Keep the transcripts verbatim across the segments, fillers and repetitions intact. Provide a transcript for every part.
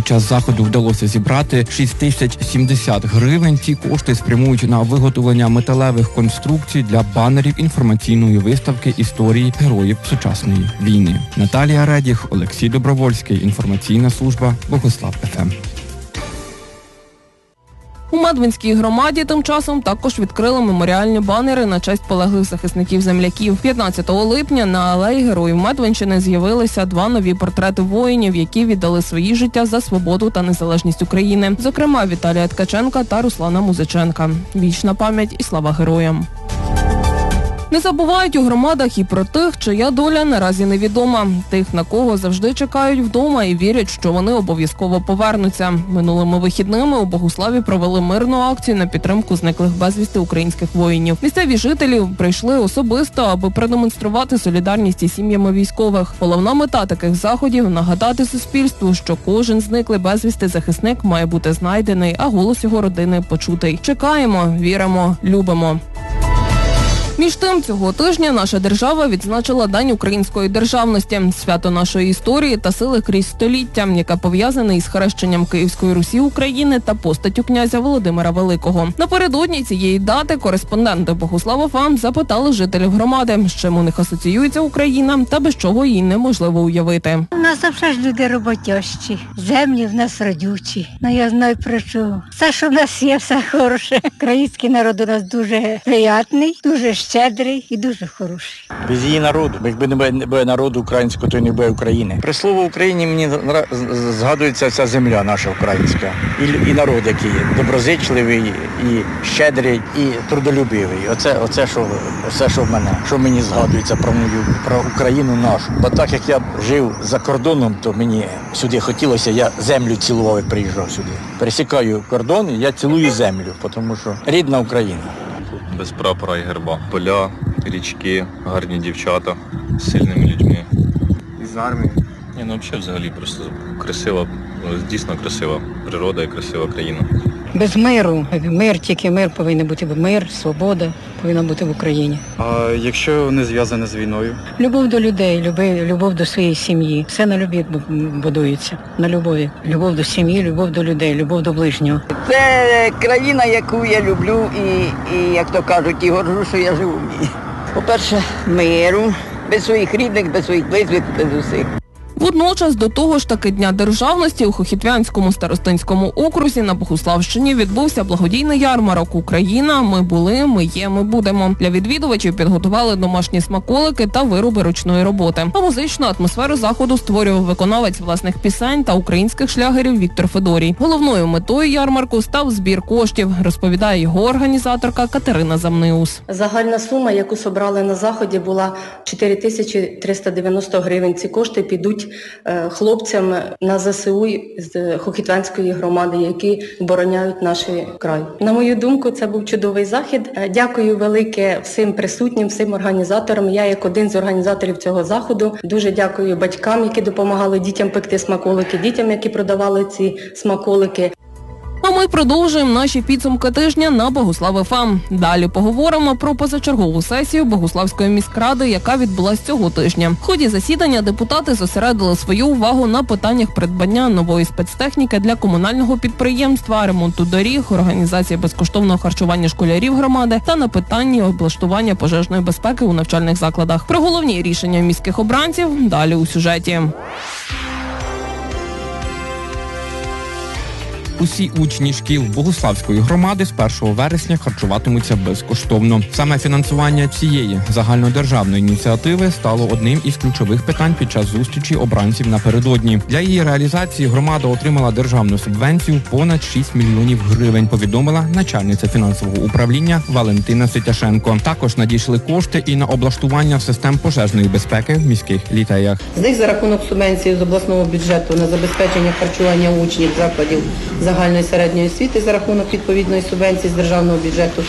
Під час заходу вдалося зібрати шість тисяч сімдесят гривень. Ці кошти спрямують на виготовлення металевих конструкцій для банерів інформаційної виставки історії героїв сучасної війни. Наталія Редіх, Олексій Добровольський. Інформаційна служба Богуслав еф ем. У Медвинській громаді тим часом також відкрили меморіальні банери на честь полеглих захисників-земляків. п'ятнадцятого липня на алеї Героїв Медвинщини з'явилися два нові портрети воїнів, які віддали свої життя за свободу та незалежність України. Зокрема, Віталія Ткаченка та Руслана Музиченка. Вічна пам'ять і слава героям. Не забувають у громадах і про тих, чия доля наразі невідома. Тих, на кого завжди чекають вдома і вірять, що вони обов'язково повернуться. Минулими вихідними у Богуславі провели мирну акцію на підтримку зниклих безвісти українських воїнів. Місцеві жителі прийшли особисто, аби продемонструвати солідарність із сім'ями військових. Головна мета таких заходів – нагадати суспільству, що кожен зниклий безвісти захисник має бути знайдений, а голос його родини почутий. Чекаємо, віримо, любимо. Між тим, цього тижня наша держава відзначила День української державності – свято нашої історії та сили крізь століття, яке пов'язане із хрещенням Київської Русі України та постаттю князя Володимира Великого. Напередодні цієї дати кореспонденти Богуслав еф ем запитали жителів громади, з чим у них асоціюється Україна та без чого її неможливо уявити. У нас завжди ж люди роботящі, землі в нас родючі. Ну я знаю про що. Все, що в нас є, все хороше. Український народ у нас дуже приятний, дуже щедрий і дуже хороший. Без її народу, якби не буде народу українського, то й не буде України. При слово Україні мені згадується вся земля наша українська. І, і народ, який доброзичливий, і щедрий, і трудолюбивий. Оце, оце, що, оце, що в мене, що мені згадується про мою, про Україну нашу. Бо так як я жив за кордоном, то мені сюди хотілося, я землю цілував і приїжджав сюди. Пересікаю кордон, і я цілую землю, тому що рідна Україна. Без прапора і герба. Поля, річки, гарні дівчата з сильними людьми. Із армії. Ні, ну взагалі, взагалі просто красива, дійсно красива природа і красива країна. Без миру. Мир, тільки мир повинен бути. Мир, свобода повинна бути в Україні. А якщо не зв'язане з війною? Любов до людей, любов, любов до своєї сім'ї. Все на любові будується. На любові. Любов до сім'ї, любов до людей, любов до ближнього. Це країна, яку я люблю і, і як то кажуть, і горжу, що я живу в ній. По-перше, миру, без своїх рідних, без своїх близьких, без усіх. Водночас до того ж таки Дня державності у Хохітвянському старостинському окрузі на Богуславщині відбувся благодійний ярмарок «Україна. Ми були, ми є, ми будемо». Для відвідувачів підготували домашні смаколики та вироби ручної роботи. А музичну атмосферу заходу створював виконавець власних пісень та українських шлягерів Віктор Федорій. Головною метою ярмарку став збір коштів, розповідає його організаторка Катерина Замниус. Загальна сума, яку зібрали на заході, була чотири тисячі триста дев'яносто гривень. Ці кошти підуть хлопцям на зе се у з Хохітвянської громади, які обороняють наш край. На мою думку, це був чудовий захід. Дякую велике всім присутнім, всім організаторам. Я як один з організаторів цього заходу дуже дякую батькам, які допомагали дітям пекти смаколики, дітям, які продавали ці смаколики. А ми продовжуємо наші підсумки тижня на Богуслав еф ем. Далі поговоримо про позачергову сесію Богуславської міськради, яка відбулась цього тижня. В ході засідання депутати зосередили свою увагу на питаннях придбання нової спецтехніки для комунального підприємства, ремонту доріг, організації безкоштовного харчування школярів громади та на питанні облаштування пожежної безпеки у навчальних закладах. Про головні рішення міських обранців далі у сюжеті. Усі учні шкіл Богуславської громади з першого вересня харчуватимуться безкоштовно. Саме фінансування цієї загальнодержавної ініціативи стало одним із ключових питань під час зустрічі обранців напередодні. Для її реалізації громада отримала державну субвенцію понад шість мільйонів гривень, повідомила начальниця фінансового управління Валентина Ситяшенко. Також надійшли кошти і на облаштування систем пожежної безпеки в міських ліцеях. З них за рахунок субвенції з обласного бюджету на забезпечення харчування учнів закладів загальної середньої освіти за рахунок відповідної субвенції з державного бюджету.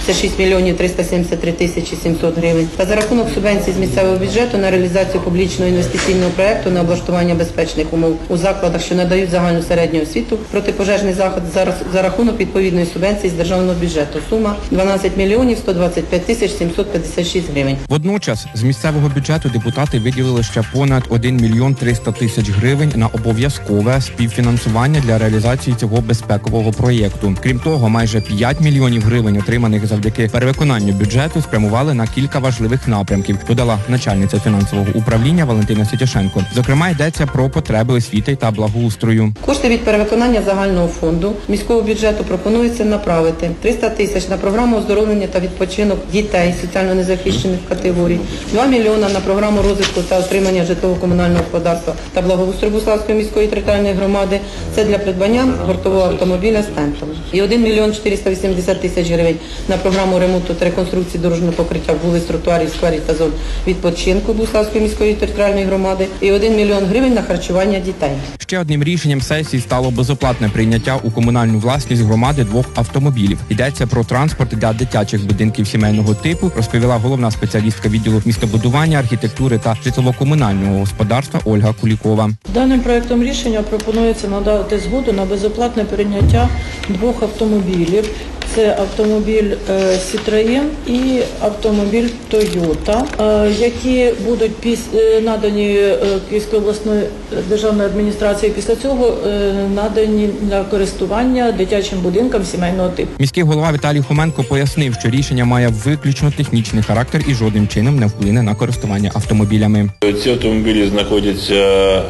це шість мільйонів триста сімдесят три тисячі сімсот гривень. Та за рахунок субвенцій з місцевого бюджету на реалізацію публічного інвестиційного проєкту на облаштування безпечних умов у закладах, що надають загальну середню освіту, протипожежний захід за, за рахунок відповідної субвенції з державного бюджету. Сума дванадцять мільйонів сто двадцять п'ять тисяч сімсот п'ятдесят шість гривень. Водночас з місцевого бюджету депутати виділили ще понад один мільйон триста тисяч гривень на обов'язкове співфінансування для реалізації цього безпекового проєкту. Крім того, майже п'ять мільйонів гривень, отриманих завдяки перевиконанню бюджету, спрямували на кілька важливих напрямків, додала начальниця фінансового управління Валентина Сетяшенко. Зокрема, йдеться про потреби освіти та благоустрою. Кошти від перевиконання загального фонду міського бюджету пропонується направити триста тисяч на програму оздоровлення та відпочинок дітей соціально незахищених категорій, два мільйона на програму розвитку та отримання житлово-комунального господарства та благоустрою Буславської міської територіальної громади. Це для придбання гуртового автомобіля «Стемпел». І один мільйон чотириста вісімдесят тисяч гривень на програму ремонту та реконструкції дорожнього покриття вулиць, тротуарів, скверів та зон відпочинку Буславської міської територіальної громади. І один мільйон гривень на харчування дітей. Ще одним рішенням сесії стало безоплатне прийняття у комунальну власність громади двох автомобілів. Йдеться про транспорт для дитячих будинків сімейного типу, розповіла головна спеціалістка відділу містобудування, архітектури та житлово-комунального господарства Ольга Кулікова. Даним проектом рішення пропонується надати згоду на безоплатне прийняття двох автомобілів. Це автомобіль Citroen і автомобіль Toyota, які будуть надані Київської обласної державної адміністрації, після цього надані на користування дитячим будинкам сімейного типу. Міський голова Віталій Хоменко пояснив, що рішення має виключно технічний характер і жодним чином не вплине на користування автомобілями. Ці автомобілі знаходяться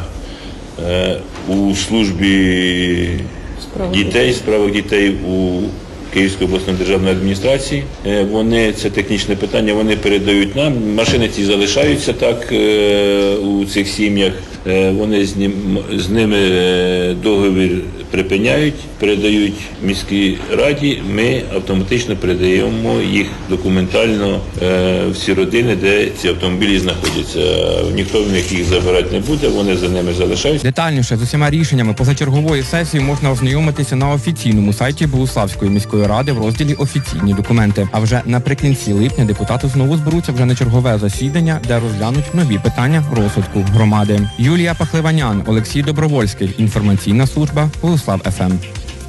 у службі дітей, справах дітей у Київської обласної державної адміністрації. Вони, це технічне питання, вони передають нам. Машини ці залишаються так у цих сім'ях. Вони з, ним, з ними договір припиняють, передають міській раді. Ми автоматично передаємо їх документально в ці родини, де ці автомобілі знаходяться. Ніхто в них їх забирати не буде, вони за ними залишаються. Детальніше з усіма рішеннями позачергової сесії можна ознайомитися на офіційному сайті Богуславської міської ради в розділі «Офіційні документи». А вже наприкінці липня депутати знову зберуться вже на чергове засідання, де розглянуть нові питання розвитку громади. Юлія Пахливанян, Олексій Добровольський. Інформаційна служба Богуслав еф ем.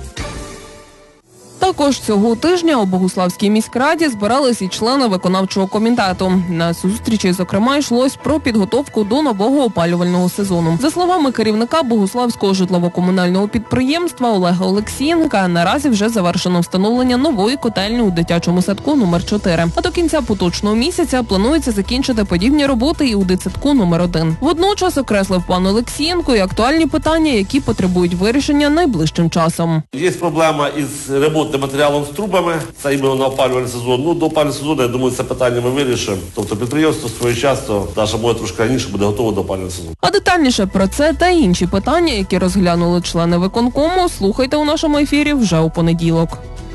Також цього тижня у Богуславській міськраді збирались і члени виконавчого комітету. На зустрічі, зокрема, йшлось про підготовку до нового опалювального сезону. За словами керівника Богуславського житлово-комунального підприємства Олега Олексієнка, наразі вже завершено встановлення нової котельні у дитячому садку номер чотири. А до кінця поточного місяця планується закінчити подібні роботи і у дитсадку номер один. Водночас окреслив пан Олексієнко і актуальні питання, які потребують вирішення найближчим часом. Є проблема із ремонтним матеріалом з трубами, це іменно на опалювальний сезон. Ну, до опалювального сезону, я думаю, це питання ми вирішимо. Тобто підприємство своєчасно, наша може трошки раніше, буде готове до опалювального сезону. А детальніше про це та інші питання, які розглянули члени виконкому, слухайте у нашому ефірі вже у понеділок.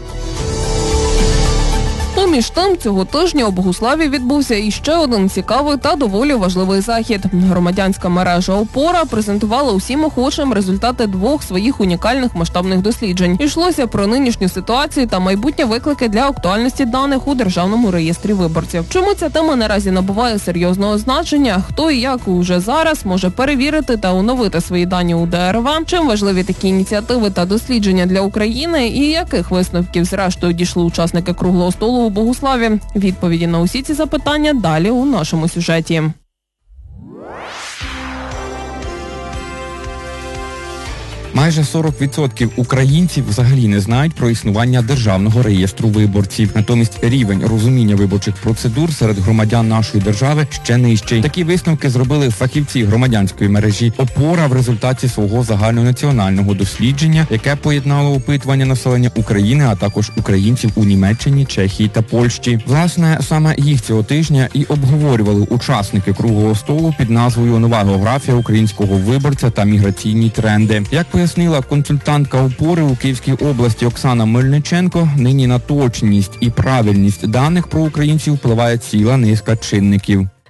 Між тим, цього тижня у Богуславі відбувся іще один цікавий та доволі важливий захід. Громадянська мережа «Опора» презентувала усім охочим результати двох своїх унікальних масштабних досліджень. Йшлося про нинішню ситуацію та майбутні виклики для актуальності даних у Державному реєстрі виборців. Чому ця тема наразі набуває серйозного значення, хто і як уже зараз може перевірити та оновити свої дані у де ер ве, чим важливі такі ініціативи та дослідження для України і яких висновків зрештою дійшли учасники круглого столу у Богуславі. Відповіді на усі ці запитання далі у нашому сюжеті. Майже сорок відсотків українців взагалі не знають про існування Державного реєстру виборців. Натомість рівень розуміння виборчих процедур серед громадян нашої держави ще нижчий. Такі висновки зробили фахівці громадянської мережі «Опора» в результаті свого загальнонаціонального дослідження, яке поєднало опитування населення України, а також українців у Німеччині, Чехії та Польщі. Власне, саме їх цього тижня і обговорювали учасники круглого столу під назвою «Нова географія українського виборця та міграційні тренди». Як пояснила консультантка «Опори» у Київській області Оксана Мельниченко, нині на точність і правильність даних про українців впливає ціла низка чинників.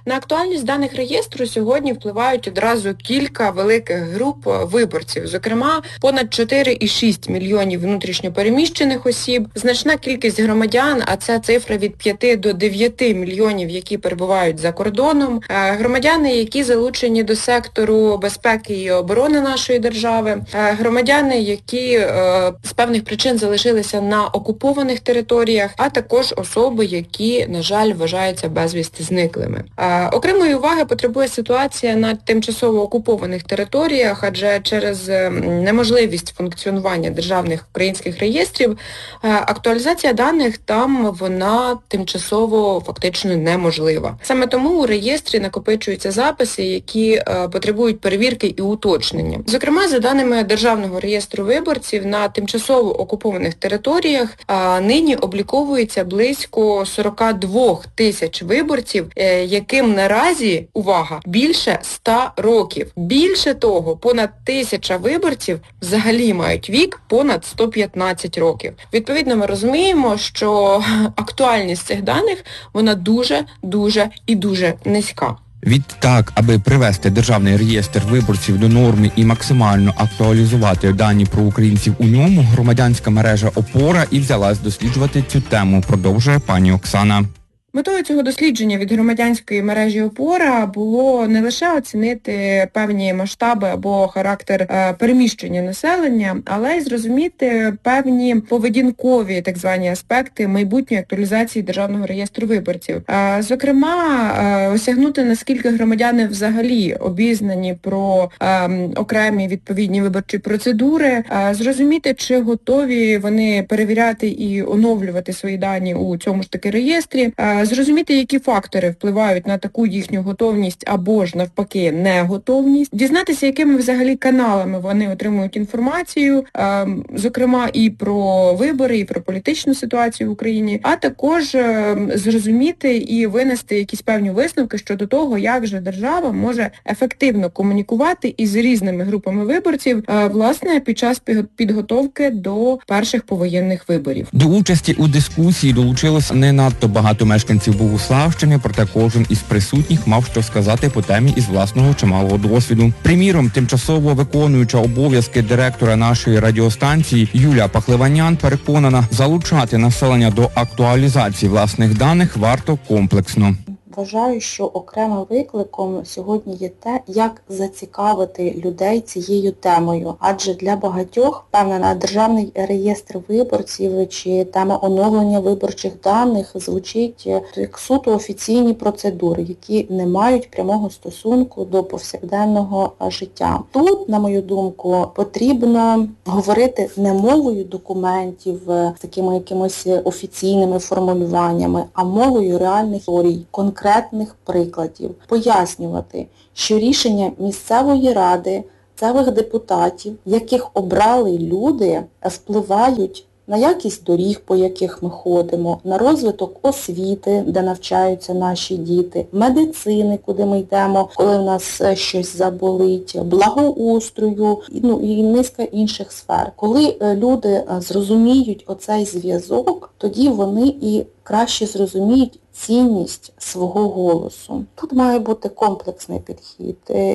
На актуальність даних реєстру сьогодні впливають одразу кілька великих груп виборців, зокрема понад чотири цілих шість мільйонів внутрішньопереміщених осіб, значна кількість громадян, а це цифра від п'яти до дев'яти мільйонів, які перебувають за кордоном, громадяни, які залучені до сектору безпеки і оборони нашої держави, громадяни, які з певних причин залишилися на окупованих територіях, а також особи, які, на жаль, вважаються безвісти зниклими. Окремої уваги потребує ситуація на тимчасово окупованих територіях, адже через неможливість функціонування державних українських реєстрів актуалізація даних там, вона тимчасово фактично неможлива. Саме тому у реєстрі накопичуються записи, які потребують перевірки і уточнення. Зокрема, за даними Державного реєстру виборців, на тимчасово окупованих територіях нині обліковується близько сорок два тисяч виборців, яким наразі, увага, більше ста років. Більше того, понад тисяча виборців взагалі мають вік понад сто п'ятнадцять років. Відповідно, ми розуміємо, що актуальність цих даних, вона дуже, дуже і дуже низька. Відтак, аби привести Державний реєстр виборців до норми і максимально актуалізувати дані про українців у ньому, громадянська мережа «Опора» і взялась досліджувати цю тему, продовжує пані Оксана. Метою цього дослідження від громадянської мережі «Опора» було не лише оцінити певні масштаби або характер е, переміщення населення, але й зрозуміти певні поведінкові, так звані аспекти майбутньої актуалізації Державного реєстру виборців. Е, зокрема, е, осягнути, наскільки громадяни взагалі обізнані про е, окремі відповідні виборчі процедури, е, зрозуміти, чи готові вони перевіряти і оновлювати свої дані у цьому ж таки реєстрі, е, зрозуміти, які фактори впливають на таку їхню готовність або ж навпаки неготовність, дізнатися, якими взагалі каналами вони отримують інформацію, зокрема і про вибори, і про політичну ситуацію в Україні, а також зрозуміти і винести якісь певні висновки щодо того, як же держава може ефективно комунікувати із різними групами виборців, власне, під час підготовки до перших повоєнних виборів. До участі у дискусії долучилось не надто багато мешканців Богуславщини, проте кожен із присутніх мав що сказати по темі із власного чималого досвіду. Приміром, тимчасово виконуюча обов'язки директора нашої радіостанції Юлія Пахливанян переконана, залучати населення до актуалізації власних даних варто комплексно. Вважаю, що окремим викликом сьогодні є те, як зацікавити людей цією темою. Адже для багатьох, певно, Державний реєстр виборців чи тема оновлення виборчих даних звучить як суто офіційні процедури, які не мають прямого стосунку до повсякденного життя. Тут, на мою думку, потрібно говорити не мовою документів, з такими якимось офіційними формулюваннями, а мовою реальних історій, конкретних прикладів, пояснювати, що рішення місцевої ради, місцевих депутатів, яких обрали люди, впливають на якість доріг, по яких ми ходимо, на розвиток освіти, де навчаються наші діти, медицини, куди ми йдемо, коли в нас щось заболить, благоустрою, ну і низка інших сфер. Коли люди зрозуміють оцей зв'язок, тоді вони і краще зрозуміють цінність свого голосу. Тут має бути комплексний підхід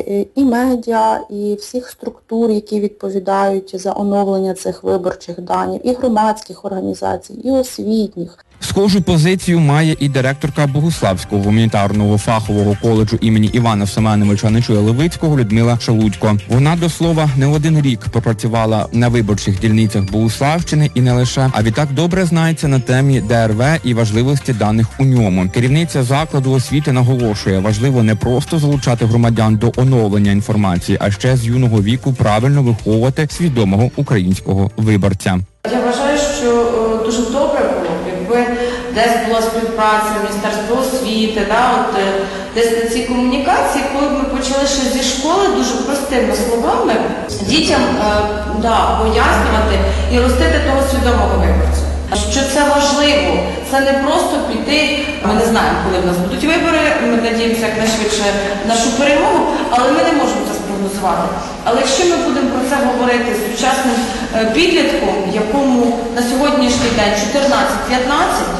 і медіа, і всіх структур, які відповідають за оновлення цих виборчих даних, і громадських організацій, і освітніх. Схожу позицію має і директорка Богуславського гуманітарного фахового коледжу імені Івана Семеновича Нечуя-Левицького Людмила Шелудько. Вона, до слова, не один рік пропрацювала на виборчих дільницях Богуславщини і не лише, а відтак добре знається на темі Де Ер Ве і важливості даних у ньому. Керівниця закладу освіти наголошує, важливо не просто залучати громадян до оновлення інформації, а ще з юного віку правильно виховувати свідомого українського виборця. Я вважаю, що дуже добре було, якби десь була співпраця Міністерства освіти, да, от, десь на цій комунікації, коли ми почали ще зі школи дуже простими словами дітям е, да, пояснювати і ростити того свідомого виборця. Що це важливо, це не просто піти, ми не знаємо, коли в нас будуть вибори, ми надіємося якнайшвидше нашу перемогу, але ми не можемо це спрогнозувати. Але якщо ми будемо про це говорити з сучасним підлітком, якому на сьогоднішній день чотирнадцять-п'ятнадцять,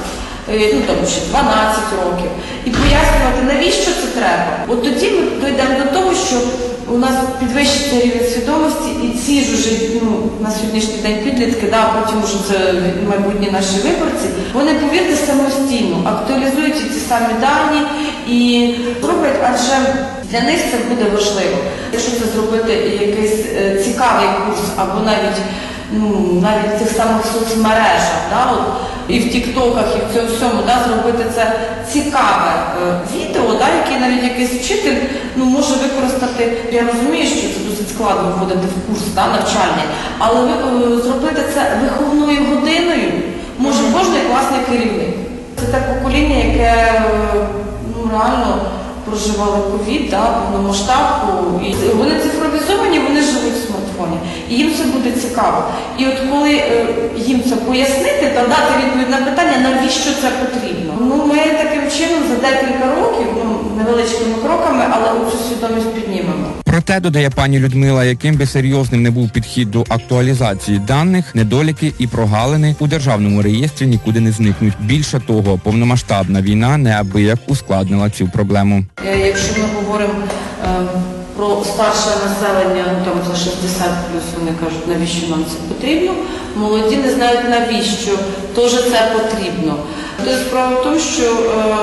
ну там ще дванадцять років, і пояснювати, навіщо це треба. От тоді ми дійдемо до того, що у нас підвищиться рівень свідомості, і ці ж уже, ну, на сьогоднішній день підлітки, да, потім уже це майбутні наші виборці, вони, повірте, самостійно актуалізують ці самі дані і роблять, адже для них це буде важливо. Якщо це зробити якийсь е, цікавий курс, або навіть, ну, навіть в тих самих соцмережах, да, от, і в тіктоках, і в цьому всьому, да, зробити це цікаве е, відео, да, яке навіть якийсь вчитель, ну, може використати. Я розумію, що це досить складно входити в курс, да, навчальний, але ви, е, зробити це виховною годиною може кожен класний керівник. Це те покоління, яке е, ну, реально проживали ковід, да, повномасштабку, і вони цифровізовані, вони живуть в смартфоні. І їм це буде цікаво. І от коли е, їм це пояснити та дати відповідь на питання, навіщо це потрібно. Ну, ми таким чином за декілька років, ну, невеличкими кроками, але цю свідомість піднімемо. Проте, додає пані Людмила, яким би серйозним не був підхід до актуалізації даних, недоліки і прогалини у державному реєстрі нікуди не зникнуть. Більше того, повномасштабна війна неабияк ускладнила цю проблему. Якщо ми говоримо е, про старше населення, ну, там за шістдесят плюс, вони кажуть, навіщо нам це потрібно, молоді не знають навіщо, теж це потрібно. Тобто справа в тому, що е,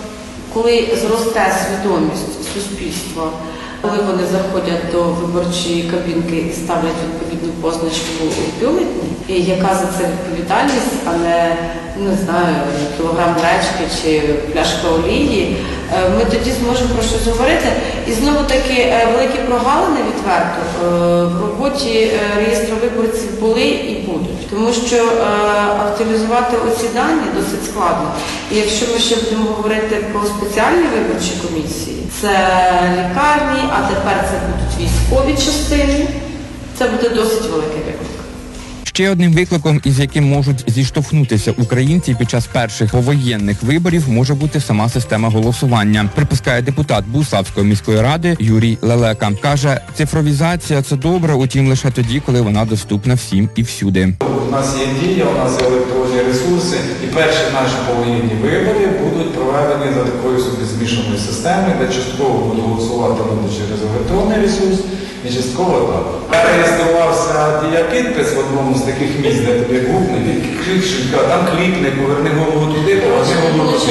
коли зросте свідомість суспільства, коли вони заходять до виборчої кабінки і ставлять відповідну позначку у бюлетні, і яка за це відповідальність, а не, не знаю, кілограм гречки чи пляшка олії, ми тоді зможемо про щось говорити. І знову-таки великі прогалини, відверто, в роботі реєстру виборців були і будуть. Тому що актуалізувати оці дані досить складно. І якщо ми ще будемо говорити про спеціальні виборчі комісії, це лікарні, а тепер це будуть військові частини, це буде досить великий виклик. Ще одним викликом, із яким можуть зіштовхнутися українці під час перших повоєнних виборів, може бути сама система голосування, припускає депутат Богуславської міської ради Юрій Лелека. Каже, цифровізація – це добре, утім лише тоді, коли вона доступна всім і всюди. У нас є Дія, у нас є електронні ресурси, і перші наші повоєнні вибори будуть проведені за такою собі змішаною системою, де частково будуть голосувати люди через електронний ресурс, і частково так. Я реєструвався дія-підпис в одному з таких місць, де тобі гукне, клікшенька, там клікне, поверни голову туди, поверни голову туди.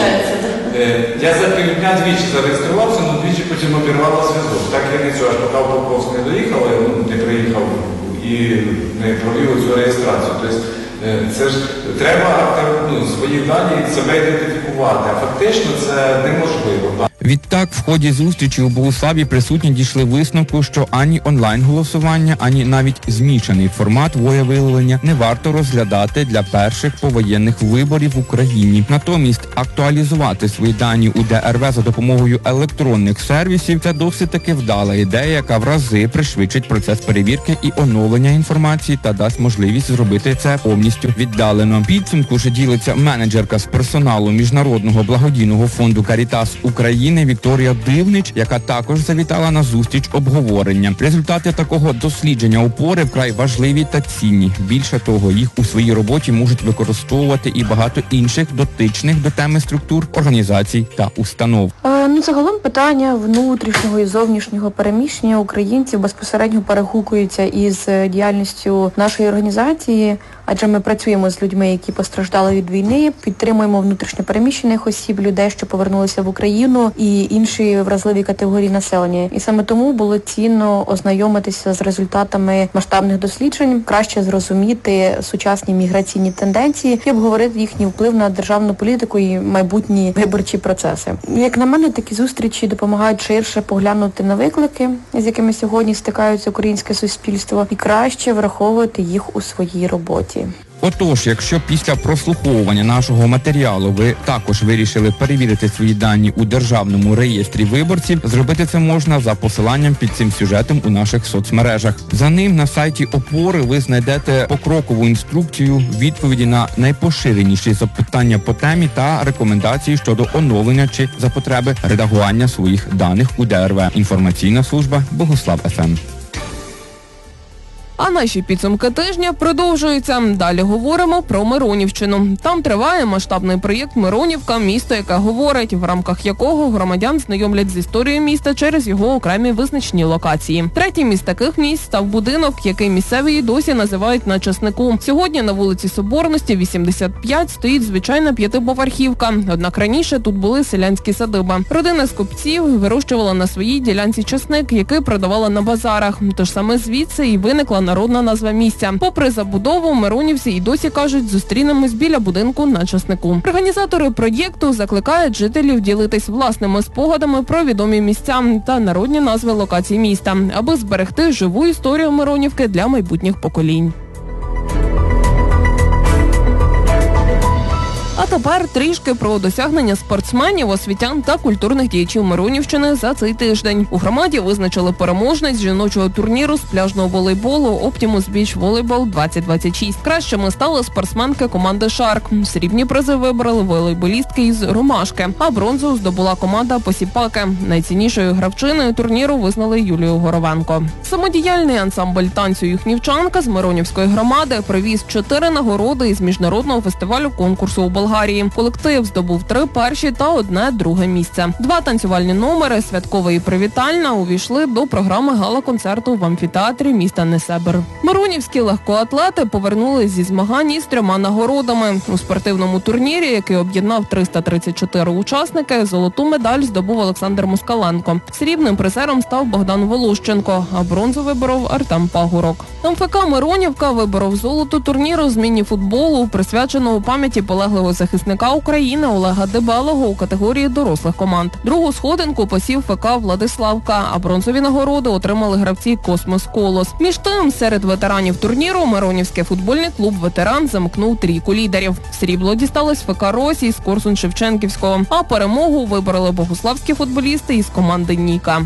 Я за півдня двічі зареєструвався, але двічі потім обірвала зв'язок. Так я не цього, аж поки в Покровськ не доїхав, ну, не приїхав і не провів цю реєстрацію. Тобто це ж треба ну, свої дані себе ідентифікувати, а фактично це неможливо. Відтак, в ході зустрічі у Богуславі присутні дійшли висновку, що ані онлайн-голосування, ані навіть змішаний формат волевиявлення не варто розглядати для перших повоєнних виборів в Україні. Натомість, актуалізувати свої дані у Де Ер Ве за допомогою електронних сервісів – це досить таки вдала ідея, яка в рази пришвидшить процес перевірки і оновлення інформації та дасть можливість зробити це повністю віддалено. Підсумку ж ділиться менеджерка з персоналу Міжнародного благодійного фонду «Карітас України» Вікторія Дивнич, яка також завітала на зустріч обговорення. Результати такого дослідження опори вкрай важливі та цінні. Більше того, їх у своїй роботі можуть використовувати і багато інших дотичних до теми структур, організацій та установ. Е, ну, загалом питання внутрішнього і зовнішнього переміщення українців безпосередньо перегукуються із діяльністю нашої організації, адже ми працюємо з людьми, які постраждали від війни, підтримуємо внутрішньо переміщених осіб, людей, що повернулися в Україну, і інші вразливі категорії населення. І саме тому було цінно ознайомитися з результатами масштабних досліджень, краще зрозуміти сучасні міграційні тенденції і обговорити їхній вплив на державну політику і майбутні виборчі процеси. Як на мене, такі зустрічі допомагають ширше поглянути на виклики, з якими сьогодні стикаються українське суспільство, і краще враховувати їх у своїй роботі. Отож, якщо після прослуховування нашого матеріалу ви також вирішили перевірити свої дані у Державному реєстрі виборців, зробити це можна за посиланням під цим сюжетом у наших соцмережах. За ним на сайті Опори ви знайдете покрокову інструкцію, відповіді на найпоширеніші запитання по темі та рекомендації щодо оновлення чи за потреби редагування своїх даних у Де Ер Ве. Інформаційна служба Богуслав еф ем. А наші підсумки тижня продовжуються. Далі говоримо про Миронівщину. Там триває масштабний проєкт «Миронівка. Місто, яке говорить», в рамках якого громадян знайомлять з історією міста через його окремі визначні локації. Третім із таких місць став будинок, який місцеві і досі називають на Часнику. Сьогодні на вулиці Соборності, вісімдесят п'ять, стоїть звичайна п'ятиповерхівка. Однак раніше тут були селянські садиби. Родина з купців вирощувала на своїй ділянці часник, який продавала на базарах. Тож саме звідси і виникла народна назва місця. Попри забудову, миронівці і досі кажуть, зустрінемось біля будинку на Часнику. Організатори проєкту закликають жителів ділитись власними спогадами про відомі місця та народні назви локацій міста, аби зберегти живу історію Миронівки для майбутніх поколінь. А тепер трішки про досягнення спортсменів, освітян та культурних діячів Миронівщини за цей тиждень. У громаді визначили переможниць жіночого турніру з пляжного волейболу Optimus Beach Volleyball двадцять двадцять шість. Кращими стали спортсменки команди «Шарк». Срібні призи вибрали волейболістки із «Ромашки», а бронзу здобула команда «Посіпаки». Найціннішою гравчиною турніру визнали Юлію Горовенко. Самодіяльний ансамбль танцю «Юхнівчанка» з Миронівської громади привіз чотири нагороди із міжнародного фестивалю конкурсу у Болгарії. Колектив здобув три перші та одне друге місце. Два танцювальні номери «Святкове» і «Привітальна» увійшли до програми гала-концерту в амфітеатрі міста Несебр. Миронівські легкоатлети повернулись зі змагань із трьома нагородами. У спортивному турнірі, який об'єднав триста тридцять чотири учасники, золоту медаль здобув Олександр Москаленко. Срібним призером став Богдан Волощенко, а бронзу виборов Артем Пагурок. ем еф ка «Миронівка» виборов золото турніру з міні-футболу, присвяченого пам'яті полеглого захисника України Олега Дебелого у категорії дорослих команд. Другу сходинку посів ФК «Владиславка», а бронзові нагороди отримали гравці «Космос Колос». Між тим, серед ветеранів турніру Миронівський футбольний клуб «Ветеран» замкнув трійку лідерів. Срібло дісталось ФК «Росі» з Корсунь-Шевченківського, а перемогу вибороли богуславські футболісти із команди «Ніка».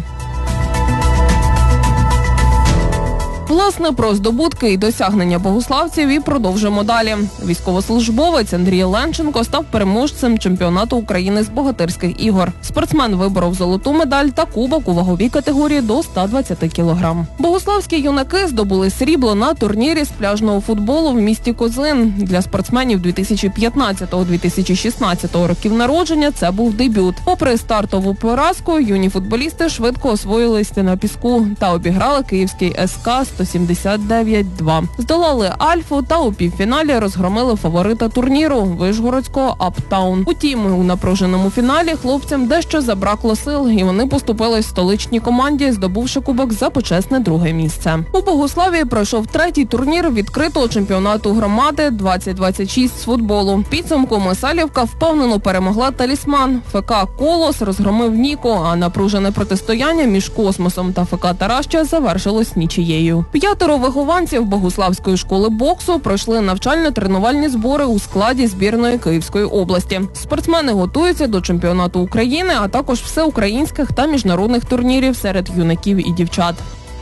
Власне, про здобутки і досягнення богуславців і продовжимо далі. Військовослужбовець Андрій Ленченко став переможцем чемпіонату України з богатирських ігор. Спортсмен виборов золоту медаль та кубок у ваговій категорії до ста двадцяти кілограм. Богуславські юнаки здобули срібло на турнірі з пляжного футболу в місті Козин. Для спортсменів дві тисячі п'ятнадцятого - дві тисячі шістнадцятого років народження це був дебют. Попри стартову поразку, юні футболісти швидко освоїлися на піску та обіграли київський ес ка сто сімдесят дев'ять два. Здолали Альфу та у півфіналі розгромили фаворита турніру – вишгородського Аптаун. Утім, у напруженому фіналі хлопцям дещо забракло сил, і вони поступились столичній команді, здобувши кубок за почесне друге місце. У Богуславі пройшов третій турнір відкритого чемпіонату громади двадцять двадцять шість з футболу. Підсумку Мисалівка впевнено перемогла «Талісман». ФК «Колос» розгромив «Ніко», а напружене протистояння між «Космосом» та ФК «Тараща» завершилось нічиєю. П'ятеро вихованців Богуславської школи боксу пройшли навчально-тренувальні збори у складі збірної Київської області. Спортсмени готуються до чемпіонату України, а також всеукраїнських та міжнародних турнірів серед юнаків і дівчат.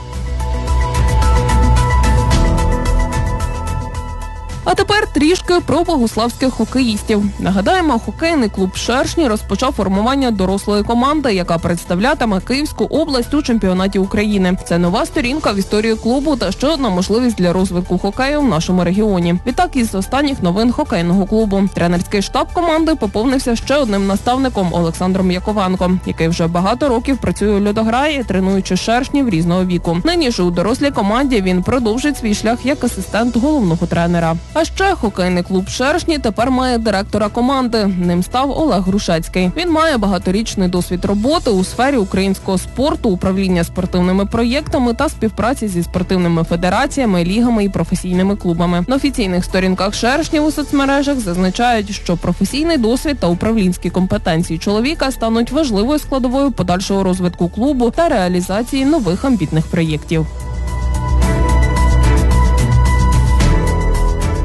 А тепер трішки про богуславських хокеїстів. Нагадаємо, хокейний клуб «Шершні» розпочав формування дорослої команди, яка представлятиме Київську область у чемпіонаті України. Це нова сторінка в історії клубу та ще одна можливість для розвитку хокею в нашому регіоні. Відтак, із останніх новин хокейного клубу. Тренерський штаб команди поповнився ще одним наставником – Олександром Яковенком, який вже багато років працює у льодограї, тренуючи шершнів різного віку. Нині ж у дорослій команді він продовжить свій шлях як асистент головного тренера. А ще хокейний клуб «Шершні» тепер має директора команди. Ним став Олег Грушецький. Він має багаторічний досвід роботи у сфері українського спорту, управління спортивними проєктами та співпраці зі спортивними федераціями, лігами і професійними клубами. На офіційних сторінках «Шершнів» у соцмережах зазначають, що професійний досвід та управлінські компетенції чоловіка стануть важливою складовою подальшого розвитку клубу та реалізації нових амбітних проєктів.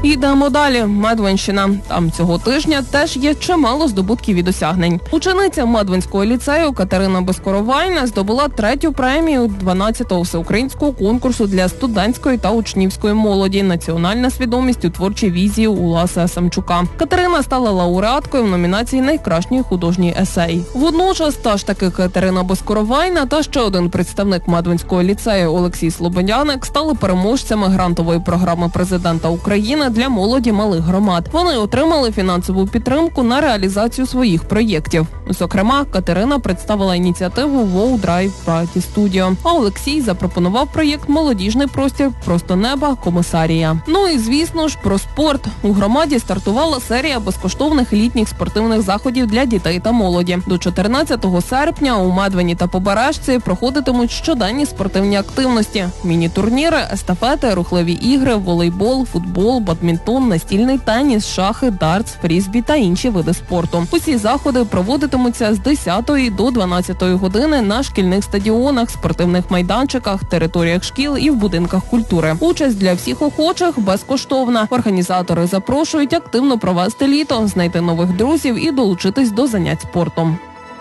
Йдемо далі. Медвинщина. Там цього тижня теж є чимало здобутків і досягнень. Учениця Медвинського ліцею Катерина Безкоровайна здобула третю премію дванадцятого всеукраїнського конкурсу для студентської та учнівської молоді «Національна свідомість у творчій візії» Уласа Самчука. Катерина стала лауреаткою в номінації «Найкращий художній есей». Водночас та ж таки Катерина Безкоровайна та ще один представник Медвинського ліцею Олексій Слободяник стали переможцями грантової програми президента України для молоді малих громад. Вони отримали фінансову підтримку на реалізацію своїх проєктів. Зокрема, Катерина представила ініціативу «Wow Drive Party Studio», а Олексій запропонував проєкт «Молодіжний простір. Просто неба. Комісарія». Ну і, звісно ж, про спорт. У громаді стартувала серія безкоштовних літніх спортивних заходів для дітей та молоді. До чотирнадцятого серпня у Медвині та Побережці проходитимуть щоденні спортивні активності. Міні-турніри, естафети, рухливі ігри, волейбол, футбол, бадмінтон, настільний теніс, шахи, дартс, фрізбі та інші види спорту. Усі заходи проводитимуться з десятої до дванадцятої години на шкільних стадіонах, спортивних майданчиках, територіях шкіл і в будинках культури. Участь для всіх охочих безкоштовна. Організатори запрошують активно провести літо, знайти нових друзів і долучитись до занять спортом.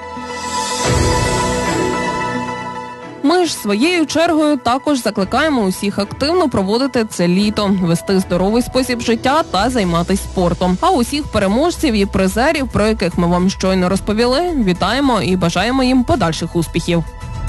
Ми ж своєю чергою також закликаємо усіх активно проводити це літо, вести здоровий спосіб життя та займатися спортом. А усіх переможців і призерів, про яких ми вам щойно розповіли, вітаємо і бажаємо їм подальших успіхів.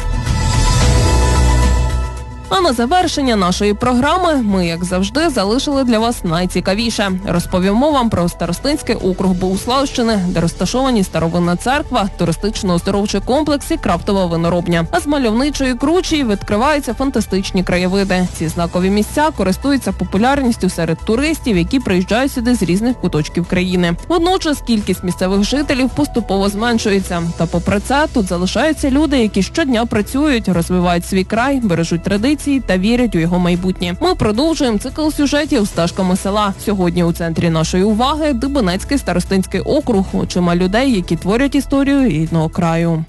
А на завершення нашої програми ми, як завжди, залишили для вас найцікавіше. Розповімо вам про Старостинський округ Богуславщини, де розташовані старовинна церква, туристично-оздоровчий комплекс і крафтова виноробня. А з мальовничої кручі відкриваються фантастичні краєвиди. Ці знакові місця користуються популярністю серед туристів, які приїжджають сюди з різних куточків країни. Водночас кількість місцевих жителів поступово зменшується. Та попри це, тут залишаються люди, які щодня працюють, розвивають свій край, бережуть традиції та вірять у його майбутнє. Ми продовжуємо цикл сюжетів «Стежками села». Сьогодні у центрі нашої уваги Дибинецький старостинський округ, очима людей, які творять історію рідного краю.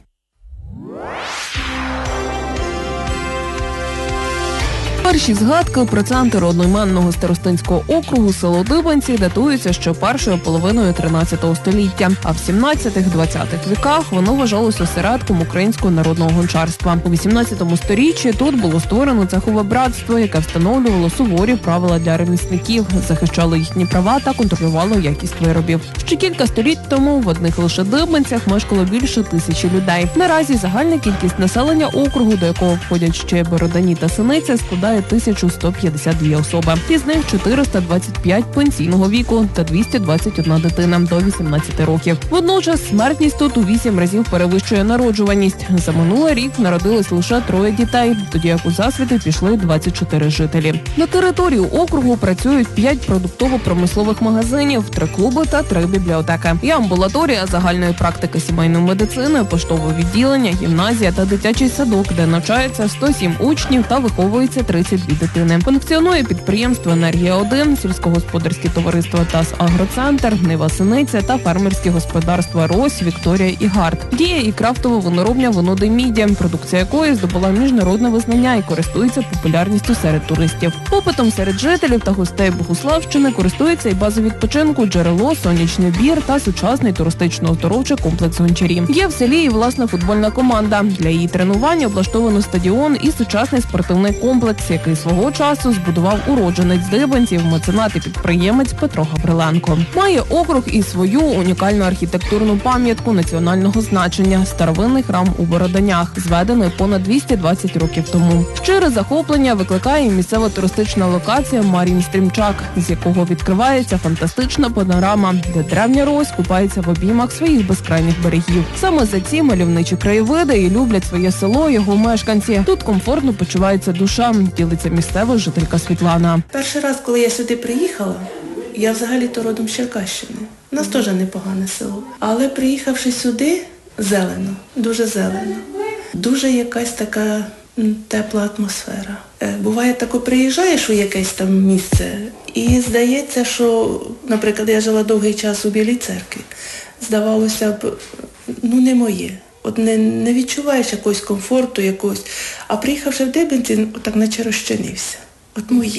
Перші згадки про центр одноіменного старостинського округу село Дибенці датуються ще першою половиною тринадцятого століття, а в сімнадцятих-двадцятих віках воно вважалося осередком українського народного гончарства. У вісімнадцятому сторіччі тут було створено цехове братство, яке встановлювало суворі правила для ремісників, захищало їхні права та контролювало якість виробів. Ще кілька століть тому в одних лише Дибенцях мешкало більше тисячі людей. Наразі загальна кількість населення округу, до якого входять ще Бородані та Синиця, складає тисячу сто п'ятдесят дві особи. Із них чотириста двадцять п'ять пенсійного віку та двісті двадцять одна дитина до вісімнадцяти років. Водночас смертність тут у вісім разів перевищує народжуваність. За минулий рік народилось лише троє дітей, тоді як у засвіти пішли двадцять чотири жителі. На території округу працюють п'ять продуктово-промислових магазинів, три клуби та три бібліотеки. Є амбулаторія загальної практики сімейної медицини, поштове відділення, гімназія та дитячий садок, де навчається сто сім учнів та виховується тридцять дві дитини. Функціонує підприємство «Енергія один», сільськогосподарське товариство «ТАС Агроцентр», «Нива Синиця» та фермерські господарства «Рось», «Вікторія» і «Гард». Діє і крафтова виноробня «Воно де Міді», продукція якої здобула міжнародне визнання і користується популярністю серед туристів. Попитом серед жителів та гостей Богуславщини користується і база відпочинку «Джерело», «Сонячний бір» та сучасний туристично-оздоровчий комплекс «Гончарі». Є в селі і власна футбольна команда. Для її тренувань облаштовано стадіон і сучасний спортивний комплекс, який свого часу збудував уродженець Дибенців, меценат і підприємець Петро Гавриленко. Має округ і свою унікальну архітектурну пам'ятку національного значення – старовинний храм у Бороданях, зведений понад двісті двадцять років тому. Щире захоплення викликає місцева туристична локація Мар'їн Стрімчак, з якого відкривається фантастична панорама, де древня Рось купається в обіймах своїх безкрайніх берегів. Саме за ці мальовничі краєвиди і люблять своє село його мешканці. Тут комфортно почувається душа, ділиться місцева жителька Світлана. Перший раз, коли я сюди приїхала, я взагалі-то родом з Черкащини. У нас теж непогане село. Але приїхавши сюди, зелено, дуже зелено. Дуже якась така тепла атмосфера. Буває, тако приїжджаєш у якесь там місце і здається, що, наприклад, я жила довгий час у Білій Церкві. Здавалося б, ну не моє. От не, не відчуваєш якогось комфорту, якогось. А приїхавши в Дибенці, так наче розчинився. От моє.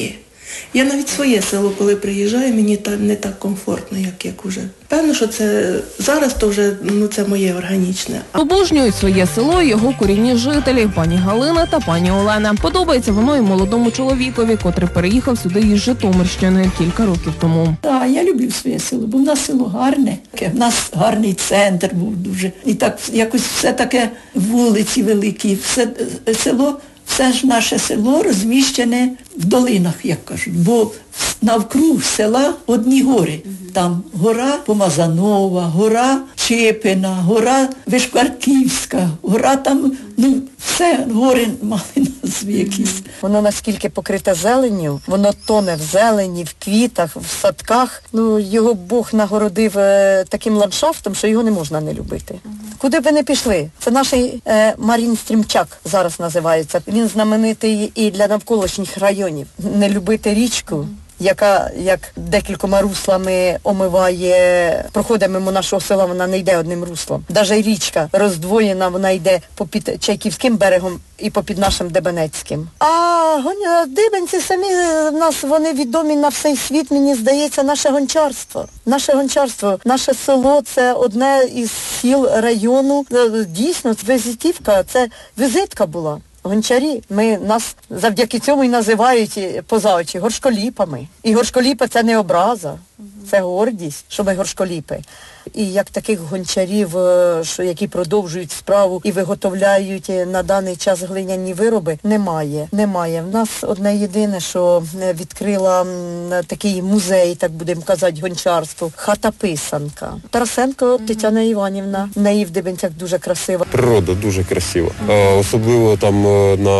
Я навіть своє село, коли приїжджаю, мені там не так комфортно, як, як уже. Певно, що це зараз то вже ну, це моє органічне. Обожнюють своє село і його корінні жителі, пані Галина та пані Олена. Подобається воно і молодому чоловікові, котрий переїхав сюди із Житомирщини кілька років тому. Так, я люблю своє село, бо в нас село гарне. В нас гарний центр був дуже. І так якось все таке, вулиці великі, все село, все ж наше село розміщене в долинах, як кажуть, бо навкруг села одні гори. Там гора Помазанова, гора Чепина, гора Вишкварківська, гора там, ну, все, гори мали назви якісь. Воно наскільки покрите зеленню, воно тоне в зелені, в квітах, в садках. Ну, його Бог нагородив е, таким ландшафтом, що його не можна не любити. Куди б ви не пішли? Це наш е, Марін Стрімчак зараз називається. Він знаменитий і для навколишніх районів. Не любити річку, яка як декількома руслами омиває, проходить мимо нашого села, вона не йде одним руслом. Навіть річка роздвоєна, вона йде попід Чайківським берегом і попід нашим Дебенецьким. А гоня, Дибенці самі в нас, вони відомі на всей світ, мені здається, наше гончарство. Наше гончарство, наше село – це одне із сіл району. Дійсно, візитівка, це візитка була. Гончарі, ми, нас завдяки цьому і називають поза очі горшколіпами. І горшколіпи – це не образа, це гордість, що ми горшколіпи. І як таких гончарів, що, які продовжують справу і виготовляють на даний час глиняні вироби, немає. Немає. В нас одне єдине, що відкрила такий музей, так будемо казати, гончарству, хата-писанка. Тарасенко Тетяна Іванівна, в неї в Дибенцях дуже красива. Природа дуже красива. Особливо там на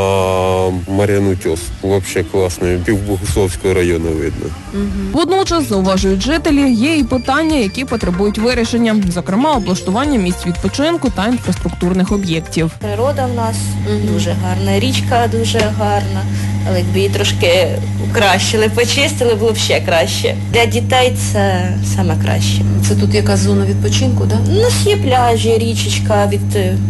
Мар'яну Тьос. Взагалі класно. Пів Богуславського району видно. Водночас, зауважують жителі, є і питання, які потребують вирішення. Зокрема, облаштування місць відпочинку та інфраструктурних об'єктів. Природа в нас mm-hmm. дуже гарна, річка дуже гарна, але якби її трошки покращили, почистили, було б ще краще. Для дітей це саме краще. Це тут якась зона відпочинку, так? Да? У нас є пляжі, річечка від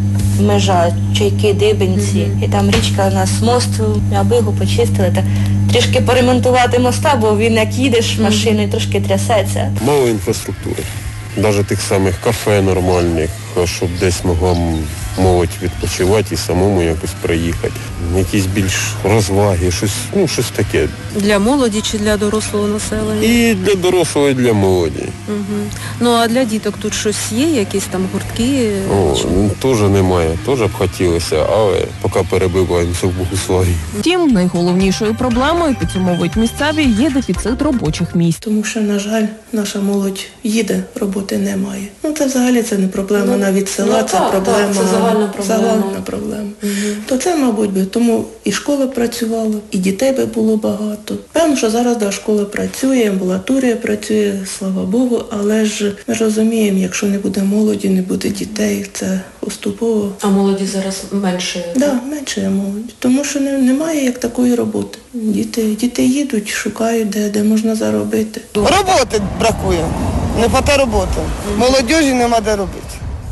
межа, Чайки, Дибенці. Mm-hmm. І там річка у нас мост, аби його почистили. Та трішки поремонтувати моста, бо він як їдеш машиною, mm-hmm. трошки трясеться. Мало інфраструктури. Навіть тих самих кафе нормальних, щоб десь могла молодь відпочивати і самому якось приїхати. Якісь більш розваги, щось, ну, щось таке. Для молоді чи для дорослого населення? І для дорослого, і для молоді. Угу. Ну, а для діток тут щось є, якісь там гуртки? О, ну, теж немає, теж б хотілося, але поки перебиваємося в Богуславі. Втім, найголовнішою проблемою, підсумовують місцеві, є дефіцит робочих місць. Тому що, на жаль, наша молодь їде, роботи немає. Ну, це взагалі це не проблема ну, навіть села, ну, це так, проблема. Так, це загальна проблема. Загальна проблема. Угу. То це, мабуть, би, тому і школа працювала, і дітей би було багато. Певно, що зараз да, школа працює, амбулаторія працює, слава Богу, але ж ми ж розуміємо, якщо не буде молоді, не буде дітей, це поступово. А молоді зараз менше? Так, да, менше є молоді. Тому що не, немає як такої роботи. Діти, діти їдуть, шукають, де, де можна заробити. Роботи бракує, не хватає роботи. Молодіжі нема де робити.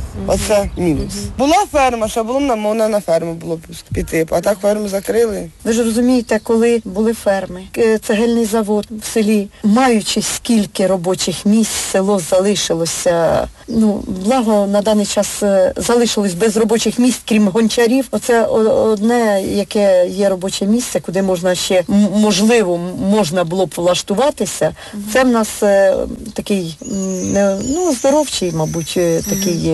Оце мінус. Була ферма, що було можна на ферму було піти, а так ферму закрили. Ви ж розумієте, коли були ферми, цегельний завод в селі, маючи скільки робочих місць, село залишилося, ну, благо на даний час залишилось без робочих місць, крім гончарів. Оце одне, яке є робоче місце, куди можна ще, можливо, можна було б влаштуватися. Це в нас такий, ну, здоровчий, мабуть, такий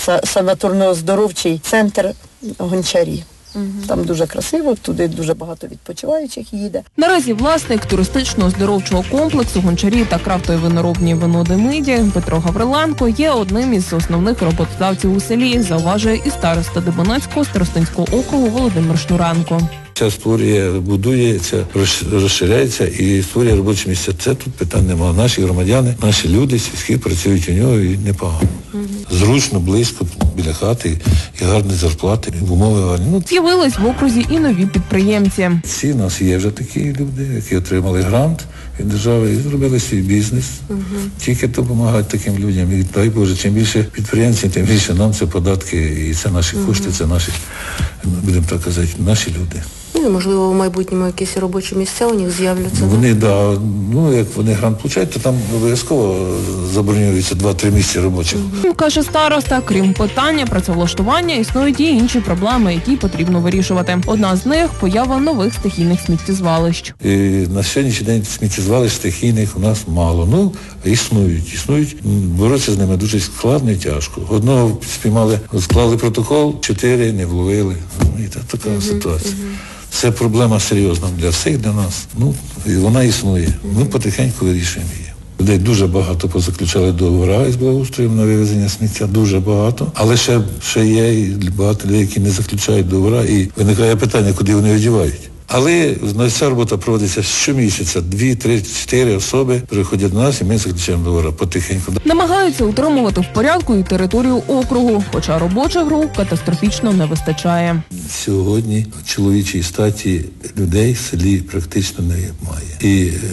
санаторно-оздоровчий центр Гончарі. Угу. Там дуже красиво, туди дуже багато відпочиваючих їде. Наразі власник туристично-оздоровчого комплексу Гончарі та крафтові виноробні вино Демиді Петро Гавриленко є одним із основних роботодавців у селі, зауважує і староста Дебенецького старостинського округу Володимир Шнуренко. Ця створює, будується, розширяється і створює робочі місця. Це тут питань немає. Наші громадяни, наші люди сільські працюють у нього і непогано. Угу. Зручно, близько, біля хати, і гарні зарплати, і умови гарні. Ну, з'явились в окрузі і нові підприємці. Ці у нас є вже такі люди, які отримали грант від держави і зробили свій бізнес. Угу. Тільки допомагають таким людям. І дай Боже, чим більше підприємців, тим більше нам це податки, і це наші угу. кошти, це наші, будемо так казати, наші люди. Ну і, можливо, в майбутньому якісь робочі місця у них з'являться. Вони, да, ну, як вони грант получають, то там обов'язково забронюються два-три місця робочих. Каже староста, крім питання працевлаштування, існують і інші проблеми, які потрібно вирішувати. Одна з них – поява нових стихійних сміттєзвалищ. І на сьогоднішній день сміттєзвалищ стихійних у нас мало. Ну, існують, існують. Боротися з ними дуже складно і тяжко. Одного спіймали, склали протокол, чотири не вловили. Ну, і та, така uh-huh, ситуація. Uh-huh. Це проблема серйозна для всіх, для нас. Ну, і вона існує. Ми потихеньку вирішуємо її. Людей дуже багато позаключали договори з благоустроєм на вивезення сміття, дуже багато. Але ще, ще є і багато людей, які не заключають договори. І виникає питання, куди вони одівають. Але ця робота проводиться щомісяця. Дві, три, чотири особи приходять до нас і ми заключаємо договори потихеньку. Намагаються утримувати в порядку і територію округу, хоча робочих рук катастрофічно не вистачає. Сьогодні чоловічій статі людей в селі практично немає. І е,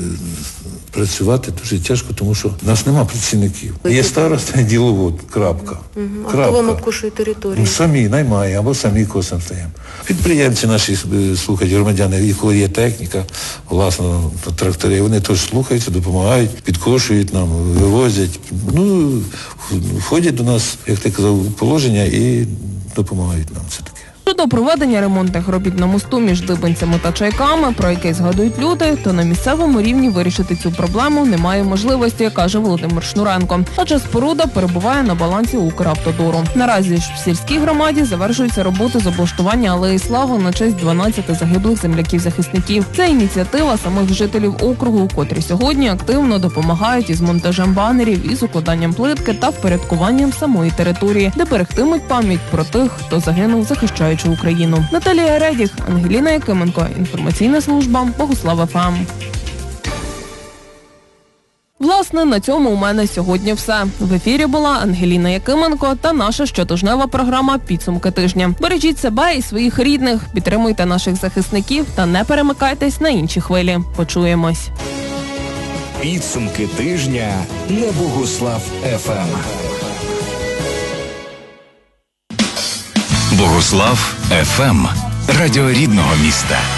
працювати дуже тяжко, тому що в нас нема працівників. Є староста і діловод, крапка. Угу. А хто вам обкушує територію? Ну, самі наймає, або самі косом стаємо. Підприємці наші слухають, громадяни, і коли є техніка, власне, трактори, вони теж слухаються, допомагають, підкошують нам, вивозять. Ну, входять до нас, як ти казав, положення і допомагають нам все-таки. Щодо проведення ремонтних робіт на мосту між Дибенцями та Чайками, про який згадують люди, то на місцевому рівні вирішити цю проблему немає можливості, каже Володимир Шнуренко. Адже споруда перебуває на балансі Укравтодору. Наразі ж в сільській громаді завершуються роботи з облаштування алеї Слави на честь дванадцяти загиблих земляків-захисників. Це ініціатива самих жителів округу, котрі сьогодні активно допомагають із монтажем банерів, із укладанням плитки та впорядкуванням самої території, де берегтимуть пам'ять про тих, хто загинув, захищаючи Україну. Наталія Редіх, Ангеліна Якименко. Інформаційна служба Богуслав еф ем. Власне, на цьому у мене сьогодні все. В ефірі була Ангеліна Якименко та наша щотижнева програма «Підсумки тижня». Бережіть себе і своїх рідних, підтримуйте наших захисників та не перемикайтесь на інші хвилі. Почуємось. Підсумки тижня на Богуслав еф ем. Богуслав еф ем. Радіо рідного міста.